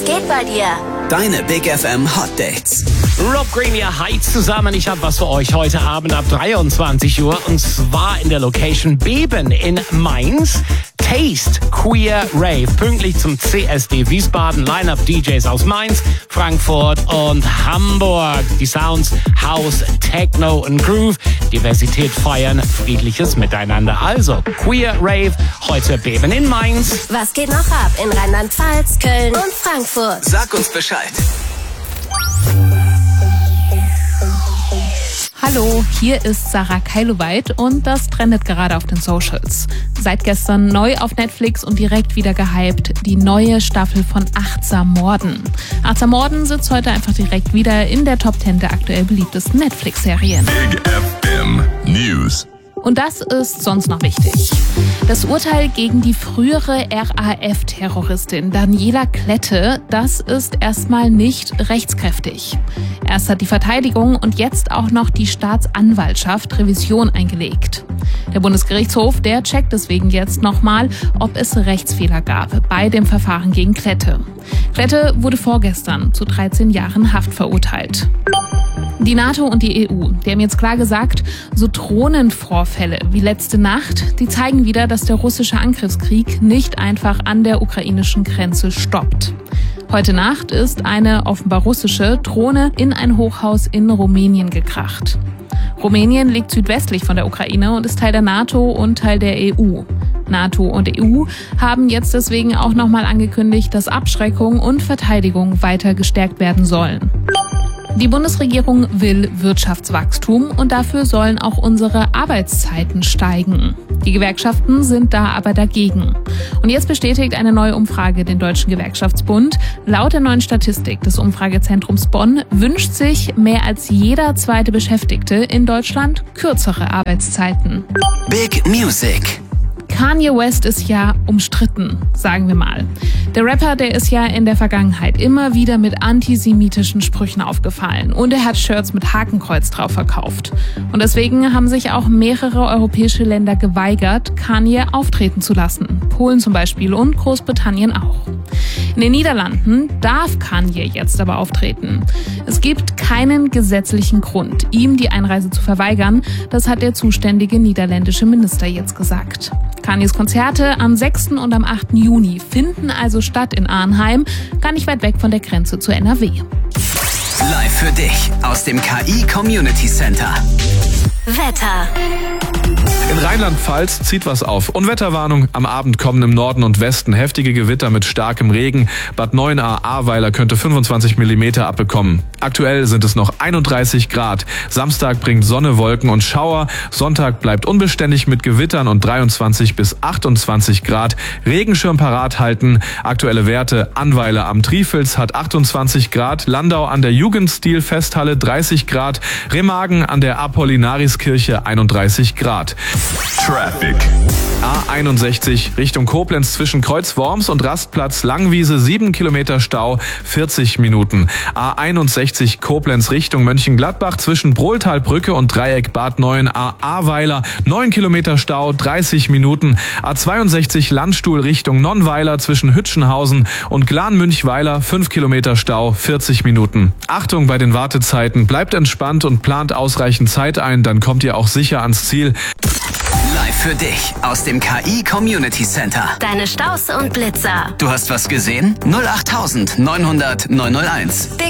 geht bei dir? Deine Big FM Hot Dates. Rob Green, ihr heizt zusammen. Ich habe was für euch heute Abend ab 23 Uhr. Und zwar in der Location Beben in Mainz. Taste Queer Rave. Pünktlich zum CSD Wiesbaden. Line-Up DJs aus Mainz, Frankfurt und Hamburg. Die Sounds House, Techno und Groove. Diversität feiern, friedliches Miteinander. Also Queer Rave, heute Beben in Mainz. Was geht noch ab in Rheinland-Pfalz, Köln und Frankfurt? Sag uns Bescheid. Hallo, hier ist Sarah Keiloweit und das trendet gerade auf den Socials. Seit gestern neu auf Netflix und direkt wieder gehypt, die neue Staffel von Achtsam Morden. Achtsam Morden sitzt heute einfach direkt wieder in der Top 10 der aktuell beliebtesten Netflix-Serien. Big FM News. Und das ist sonst noch wichtig. Das Urteil gegen die frühere RAF-Terroristin Daniela Klette, das ist erstmal nicht rechtskräftig. Erst hat die Verteidigung und jetzt auch noch die Staatsanwaltschaft Revision eingelegt. Der Bundesgerichtshof, der checkt deswegen jetzt nochmal, ob es Rechtsfehler gab bei dem Verfahren gegen Klette. Klette wurde vorgestern zu 13 Jahren Haft verurteilt. Die NATO und die EU, die haben jetzt klar gesagt, so Drohnenvorfälle wie letzte Nacht, die zeigen wieder, dass der russische Angriffskrieg nicht einfach an der ukrainischen Grenze stoppt. Heute Nacht ist eine offenbar russische Drohne in ein Hochhaus in Rumänien gekracht. Rumänien liegt südwestlich von der Ukraine und ist Teil der NATO und Teil der EU. NATO und EU haben jetzt deswegen auch nochmal angekündigt, dass Abschreckung und Verteidigung weiter gestärkt werden sollen. Die Bundesregierung will Wirtschaftswachstum und dafür sollen auch unsere Arbeitszeiten steigen. Die Gewerkschaften sind da aber dagegen. Und jetzt bestätigt eine neue Umfrage den Deutschen Gewerkschaftsbund. Laut der neuen Statistik des Umfragezentrums Bonn wünscht sich mehr als jeder zweite Beschäftigte in Deutschland kürzere Arbeitszeiten. Big Music. Kanye West ist ja umstritten, sagen wir mal. Der Rapper, der ist ja in der Vergangenheit immer wieder mit antisemitischen Sprüchen aufgefallen und er hat Shirts mit Hakenkreuz drauf verkauft. Und deswegen haben sich auch mehrere europäische Länder geweigert, Kanye auftreten zu lassen. Polen zum Beispiel und Großbritannien auch. In den Niederlanden darf Kanye jetzt aber auftreten. Es gibt keinen gesetzlichen Grund, ihm die Einreise zu verweigern. Das hat der zuständige niederländische Minister jetzt gesagt. Kanyes Konzerte am 6. und am 8. Juni finden also statt in Arnheim, gar nicht weit weg von der Grenze zu NRW. Live für dich aus dem KI Community Center. Wetter. In Rheinland-Pfalz zieht was auf. Unwetterwarnung. Am Abend kommen im Norden und Westen heftige Gewitter mit starkem Regen. Bad Neuenahr-Ahrweiler könnte 25 mm abbekommen. Aktuell sind es noch 31 Grad. Samstag bringt Sonne, Wolken und Schauer. Sonntag bleibt unbeständig mit Gewittern und 23 bis 28 Grad. Regenschirm parat halten. Aktuelle Werte. Annweiler am Trifels hat 28 Grad. Landau an der Jugendstil-Festhalle 30 Grad. Remagen an der Apollinariskirche 31 Grad. Traffic. A61 Richtung Koblenz zwischen Kreuzworms und Rastplatz Langwiese 7 Kilometer Stau, 40 Minuten. A61 Koblenz Richtung Mönchengladbach zwischen Brohltalbrücke und Dreieck Bad Neuenahr-Ahrweiler 9 Kilometer Stau, 30 Minuten. A62 Landstuhl Richtung Nonnweiler zwischen Hütchenhausen und Glan-Münchweiler 5 Kilometer Stau, 40 Minuten. Achtung bei den Wartezeiten, bleibt entspannt und plant ausreichend Zeit ein, dann kommt ihr auch sicher ans Ziel. Live für dich aus dem KI Community Center. Deine Staus und Blitzer. Du hast was gesehen? 08900 901.